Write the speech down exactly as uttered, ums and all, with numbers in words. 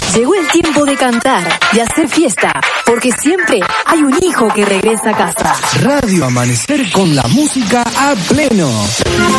Llegó el tiempo de cantar y hacer fiesta, porque siempre hay un hijo que regresa a casa. Radio Amanecer con la música a pleno.